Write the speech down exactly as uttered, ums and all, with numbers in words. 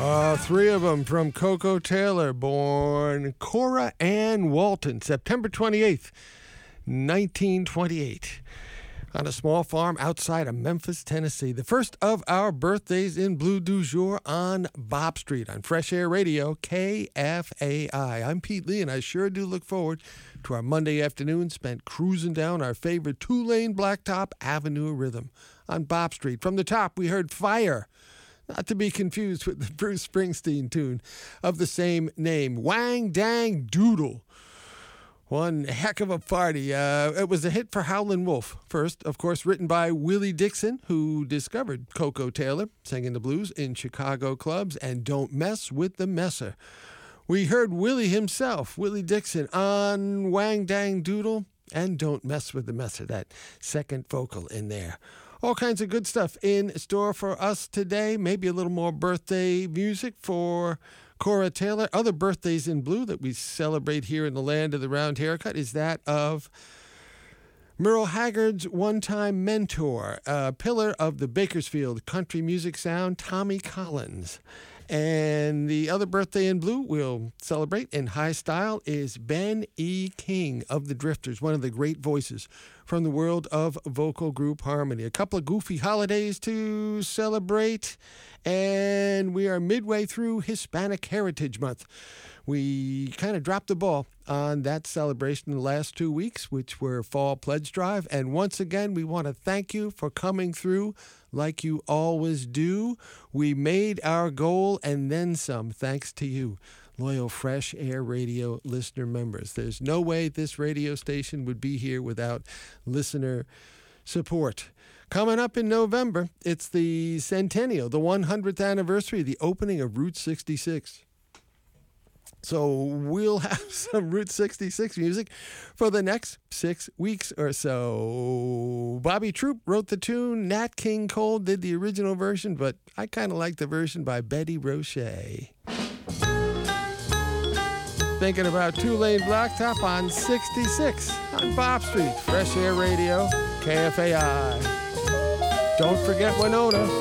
Uh, three of them from Koko Taylor, born Cora Ann Walton, September twenty-eighth, nineteen twenty-eight, on a small farm outside of Memphis, Tennessee. The first of our birthdays in Blue du Jour on Bob Street on Fresh Air Radio, K F A I. I'm Pete Lee, and I sure do look forward to our Monday afternoon spent cruising down our favorite two-lane blacktop Avenue rhythm on Bob Street. From the top, we heard Fire, not to be confused with the Bruce Springsteen tune of the same name, Wang Dang Doodle. One heck of a party. Uh, it was a hit for Howlin' Wolf. First, of course, written by Willie Dixon, who discovered Koko Taylor singing the blues in Chicago clubs, and Don't Mess with the Messer. We heard Willie himself, Willie Dixon, on Wang Dang Doodle and Don't Mess with the Messer, that second vocal in there. All kinds of good stuff in store for us today. Maybe a little more birthday music for Cora Taylor. Other birthdays in blue that we celebrate here in the land of the round haircut is that of Merle Haggard's one-time mentor, a pillar of the Bakersfield country music sound, Tommy Collins. And the other birthday in blue we'll celebrate in high style is Ben E. King of the Drifters, one of the great voices from the world of vocal group harmony. A couple of goofy holidays to celebrate, and we are midway through Hispanic Heritage Month. We kind of dropped the ball on that celebration in the last two weeks, which were Fall Pledge Drive. And once again, we want to thank you for coming through like you always do. We made our goal and then some, thanks to you, loyal Fresh Air Radio listener members. There's no way this radio station would be here without listener support. Coming up in November, it's the centennial, the one hundredth anniversary of the opening of Route sixty-six. So we'll have some Route sixty-six music for the next six weeks or so. Bobby Troup wrote the tune. Nat King Cole did the original version, but I kind of like the version by Betty Roche. Thinking about two-lane blacktop on sixty-six on Bob Street. Fresh Air Radio, K F A I. Don't forget Winona.